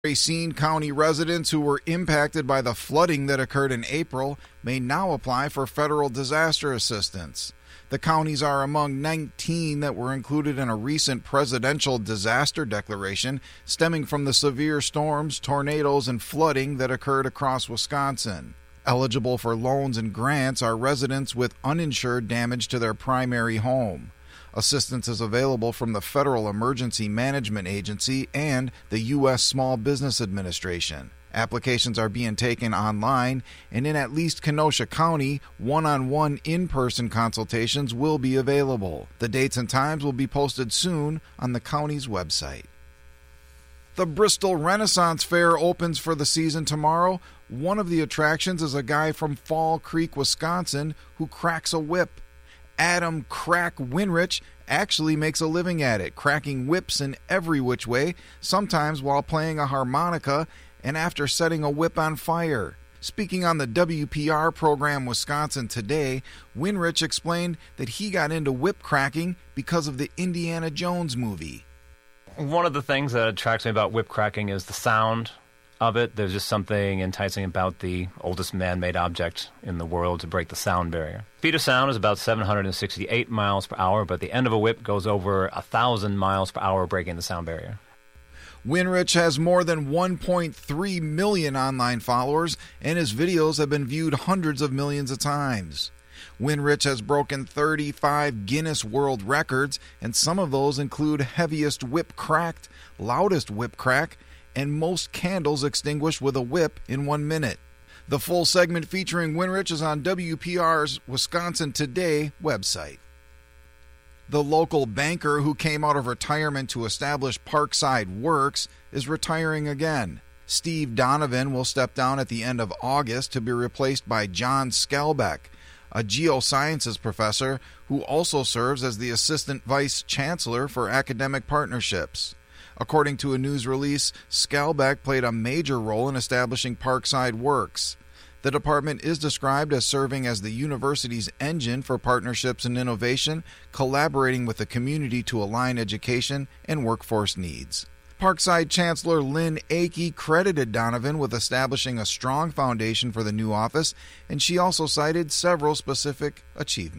Racine County residents who were impacted by the flooding that occurred in April may now apply for federal disaster assistance. The counties are among 19 that were included in a recent presidential disaster declaration stemming from the severe storms, tornadoes, and flooding that occurred across Wisconsin. Eligible for loans and grants are residents with uninsured damage to their primary home. Assistance is available from the Federal Emergency Management Agency and the U.S. Small Business Administration. Applications are being taken online, and in at least Kenosha County, one-on-one in-person consultations will be available. The dates and times will be posted soon on the county's website. The Bristol Renaissance Fair opens for the season tomorrow. One of the attractions is a guy from Fall Creek, Wisconsin, who cracks a whip. Adam Crack Winrich actually makes a living at it, cracking whips in every which way, sometimes while playing a harmonica and after setting a whip on fire. Speaking on the WPR program Wisconsin Today, Winrich explained that he got into whip cracking because of the Indiana Jones movie. One of the things that attracts me about whip cracking is the sound of it. There's just something enticing about the oldest man-made object in the world to break the sound barrier. Speed of sound is about 768 miles per hour, but the end of a whip goes over 1,000 miles per hour, breaking the sound barrier. Winrich has more than 1.3 million online followers, and his videos have been viewed hundreds of millions of times. Winrich has broken 35 Guinness World Records, and some of those include heaviest whip cracked, loudest whip crack, and most candles extinguished with a whip in 1 minute. The full segment featuring Winrich is on WPR's Wisconsin Today website. The local banker who came out of retirement to establish Parkside Works is retiring again. Steve Donovan will step down at the end of August to be replaced by John Skelbeck, a geosciences professor who also serves as the assistant vice chancellor for academic partnerships. According to a news release, Skelbeck played a major role in establishing Parkside Works. The department is described as serving as the university's engine for partnerships and innovation, collaborating with the community to align education and workforce needs. Parkside Chancellor Lynn Akey credited Donovan with establishing a strong foundation for the new office, and she also cited several specific achievements.